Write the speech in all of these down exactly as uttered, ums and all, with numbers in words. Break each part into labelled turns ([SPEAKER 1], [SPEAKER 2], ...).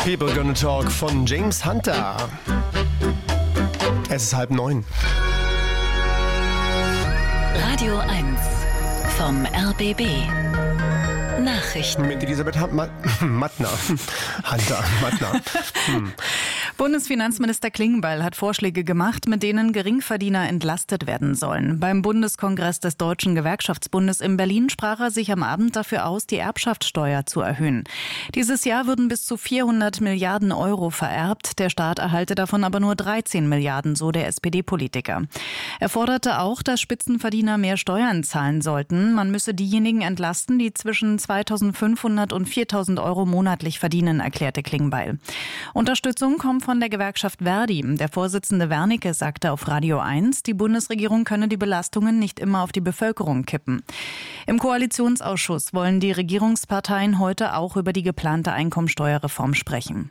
[SPEAKER 1] People Gonna Talk von James Hunter. Es ist halb neun.
[SPEAKER 2] Radio eins vom R B B. Nachrichten.
[SPEAKER 1] Mit Elisabeth ha- Ma- Mattner. Hunter, Mattner. Hm.
[SPEAKER 3] Bundesfinanzminister Klingbeil hat Vorschläge gemacht, mit denen Geringverdiener entlastet werden sollen. Beim Bundeskongress des Deutschen Gewerkschaftsbundes in Berlin sprach er sich am Abend dafür aus, die Erbschaftssteuer zu erhöhen. Dieses Jahr würden bis zu vierhundert Milliarden Euro vererbt. Der Staat erhalte davon aber nur dreizehn Milliarden, so der S P D-Politiker. Er forderte auch, dass Spitzenverdiener mehr Steuern zahlen sollten. Man müsse diejenigen entlasten, die zwischen zweitausendfünfhundert und viertausend Euro monatlich verdienen, erklärte Klingbeil. Unterstützung kommt von der Gewerkschaft Verdi. Der Vorsitzende Wernicke sagte auf Radio eins, die Bundesregierung könne die Belastungen nicht immer auf die Bevölkerung kippen. Im Koalitionsausschuss wollen die Regierungsparteien heute auch über die geplante Einkommensteuerreform sprechen.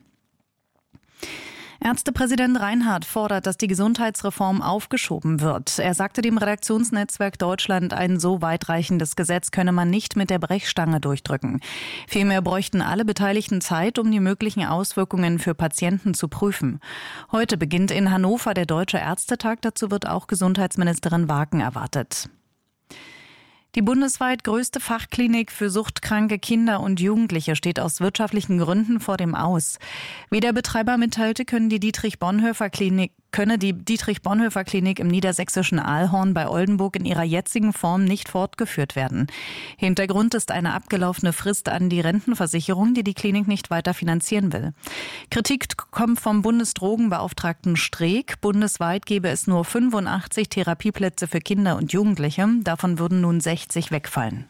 [SPEAKER 3] Ärztepräsident Reinhardt fordert, dass die Gesundheitsreform aufgeschoben wird. Er sagte dem Redaktionsnetzwerk Deutschland, ein so weitreichendes Gesetz könne man nicht mit der Brechstange durchdrücken. Vielmehr bräuchten alle Beteiligten Zeit, um die möglichen Auswirkungen für Patienten zu prüfen. Heute beginnt in Hannover der Deutsche Ärztetag. Dazu wird auch Gesundheitsministerin Waken erwartet. Die bundesweit größte Fachklinik für suchtkranke Kinder und Jugendliche steht aus wirtschaftlichen Gründen vor dem Aus. Wie der Betreiber mitteilte, können die Dietrich-Bonhoeffer-Klinik könne die Dietrich-Bonhoeffer-Klinik im niedersächsischen Ahlhorn bei Oldenburg in ihrer jetzigen Form nicht fortgeführt werden. Hintergrund ist eine abgelaufene Frist an die Rentenversicherung, die die Klinik nicht weiter finanzieren will. Kritik kommt vom Bundesdrogenbeauftragten Streeck. Bundesweit gäbe es nur fünfundachtzig Therapieplätze für Kinder und Jugendliche. Davon würden nun sechzig wegfallen.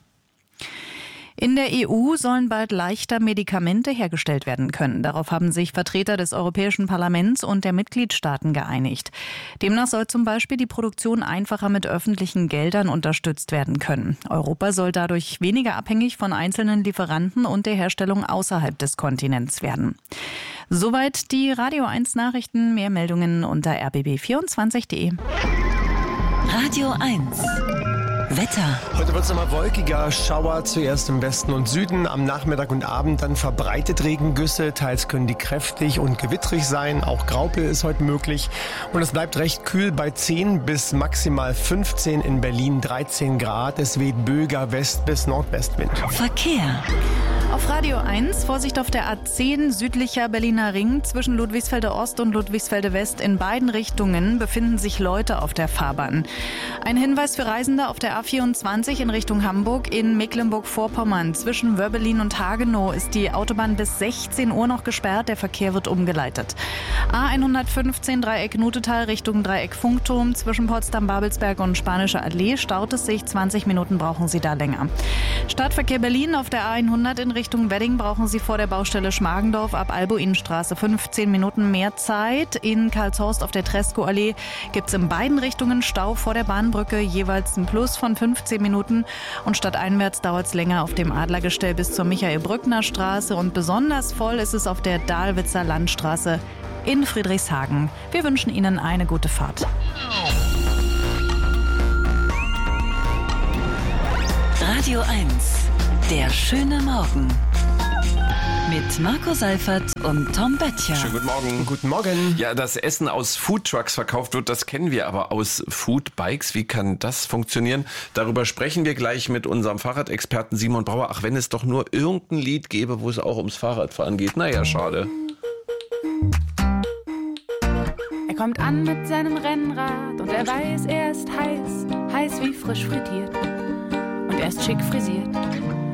[SPEAKER 3] In der E U sollen bald leichter Medikamente hergestellt werden können. Darauf haben sich Vertreter des Europäischen Parlaments und der Mitgliedstaaten geeinigt. Demnach soll zum Beispiel die Produktion einfacher mit öffentlichen Geldern unterstützt werden können. Europa soll dadurch weniger abhängig von einzelnen Lieferanten und der Herstellung außerhalb des Kontinents werden. Soweit die Radio eins Nachrichten. Mehr Meldungen unter r b b vierundzwanzig punkt d e.
[SPEAKER 2] Radio eins. Wetter.
[SPEAKER 1] Heute wird es nochmal wolkiger, Schauer zuerst im Westen und Süden, am Nachmittag und Abend dann verbreitet Regengüsse, teils können die kräftig und gewittrig sein, auch Graupel ist heute möglich und es bleibt recht kühl bei zehn bis maximal fünfzehn, in Berlin dreizehn Grad, es weht böiger West- bis Nordwestwind.
[SPEAKER 2] Verkehr.
[SPEAKER 3] Auf Radio eins, Vorsicht auf der A zehn, südlicher Berliner Ring, zwischen Ludwigsfelde Ost und Ludwigsfelde West in beiden Richtungen befinden sich Leute auf der Fahrbahn. Ein Hinweis für Reisende auf der A vierundzwanzig in Richtung Hamburg, in Mecklenburg-Vorpommern. Zwischen Wörbelin und Hagenow ist die Autobahn bis sechzehn Uhr noch gesperrt, der Verkehr wird umgeleitet. A hundertfünfzehn Dreieck Nutetal Richtung Dreieck Funkturm, zwischen Potsdam-Babelsberg und Spanische Allee staut es sich, zwanzig Minuten brauchen Sie da länger. Stadtverkehr Berlin auf der A hundert in Richtung Wedding brauchen Sie vor der Baustelle Schmargendorf ab Albuinstraße fünfzehn Minuten mehr Zeit. In Karlshorst auf der Tresco-Allee gibt es in beiden Richtungen Stau vor der Bahnbrücke, jeweils ein Plus von fünfzehn Minuten. Und stadteinwärts dauert es länger auf dem Adlergestell bis zur Michael-Brückner-Straße. Und besonders voll ist es auf der Dahlwitzer Landstraße in Friedrichshagen. Wir wünschen Ihnen eine gute Fahrt.
[SPEAKER 2] Radio eins. Der schöne Morgen. Mit Marco Seifert und Tom Böttcher.
[SPEAKER 4] Schönen guten Morgen.
[SPEAKER 1] Guten Morgen.
[SPEAKER 4] Ja, dass Essen aus Foodtrucks verkauft wird, das kennen wir, aber aus Foodbikes, wie kann das funktionieren? Darüber sprechen wir gleich mit unserem Fahrradexperten Simon Brauer. Ach, wenn es doch nur irgendein Lied gäbe, wo es auch ums Fahrradfahren geht. Naja, schade.
[SPEAKER 5] Er kommt an mit seinem Rennrad und er weiß, er ist heiß, heiß wie frisch frittiert. Und er ist schick frisiert.